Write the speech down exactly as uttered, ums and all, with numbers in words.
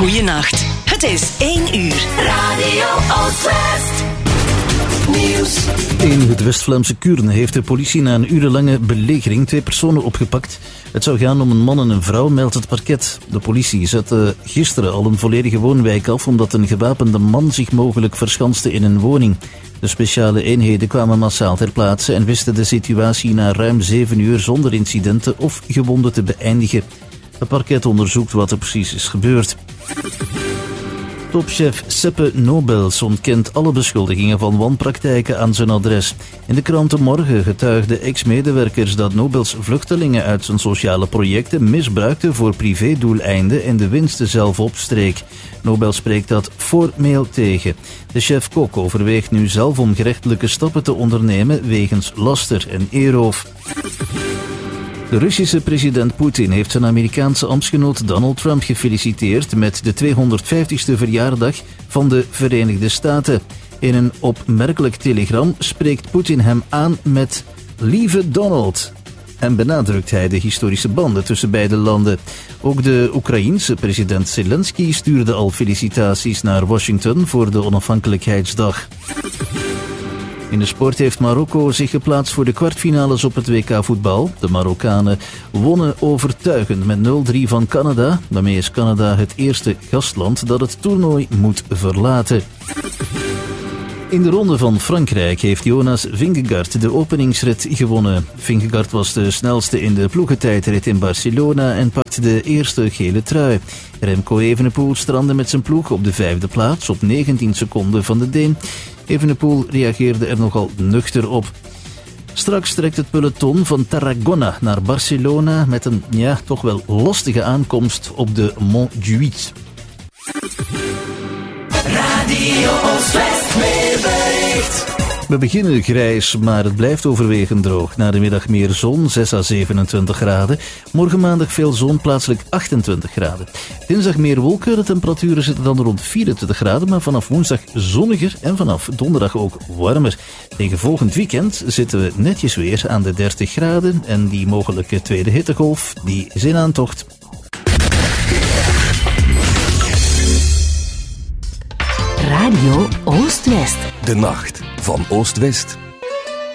Goeienacht. Het is één uur. Radio Oost-West. Nieuws. In het West-Vlaamse Kuurne heeft de politie na een urenlange belegering twee personen opgepakt. Het zou gaan om een man en een vrouw, meldt het parket. De politie zette gisteren al een volledige woonwijk af omdat een gewapende man zich mogelijk verschanste in een woning. De speciale eenheden kwamen massaal ter plaatse en wisten de situatie na ruim zeven uur zonder incidenten of gewonden te beëindigen. Het parket onderzoekt wat er precies is gebeurd. Topchef Seppe Nobels ontkent alle beschuldigingen van wanpraktijken aan zijn adres. In de kranten Morgen getuigden ex-medewerkers dat Nobels vluchtelingen uit zijn sociale projecten misbruikte voor privédoeleinden en de winsten zelf opstreek. Nobel spreekt dat formeel tegen. De chef-kok overweegt nu zelf om gerechtelijke stappen te ondernemen wegens laster en eeroof. De Russische president Poetin heeft zijn Amerikaanse ambtsgenoot Donald Trump gefeliciteerd met de tweehonderdvijftigste verjaardag van de Verenigde Staten. In een opmerkelijk telegram spreekt Poetin hem aan met "Lieve Donald" en benadrukt hij de historische banden tussen beide landen. Ook de Oekraïense president Zelensky stuurde al felicitaties naar Washington voor de onafhankelijkheidsdag. In de sport heeft Marokko zich geplaatst voor de kwartfinales op het W K voetbal. De Marokkanen wonnen overtuigend met nul drie van Canada. Daarmee is Canada het eerste gastland dat het toernooi moet verlaten. In de ronde van Frankrijk heeft Jonas Vingegaard de openingsrit gewonnen. Vingegaard was de snelste in de ploegentijdrit in Barcelona en pakte de eerste gele trui. Remco Evenepoel strandde met zijn ploeg op de vijfde plaats op negentien seconden van de Deen. Evenepoel reageerde er nogal nuchter op. Straks trekt het peloton van Tarragona naar Barcelona met een, ja, toch wel lastige aankomst op de Mont d'Huit. Radio Oost-West weerbericht. We beginnen grijs, maar het blijft overwegend droog. Na de middag meer zon, zes à zevenentwintig graden. Morgen maandag veel zon, plaatselijk achtentwintig graden. Dinsdag meer wolken, de temperaturen zitten dan rond vierentwintig graden, maar vanaf woensdag zonniger en vanaf donderdag ook warmer. Tegen volgend weekend zitten we netjes weer aan de dertig graden en die mogelijke tweede hittegolf, die is in aantocht. Radio Oost-West. De nacht van Oost-West.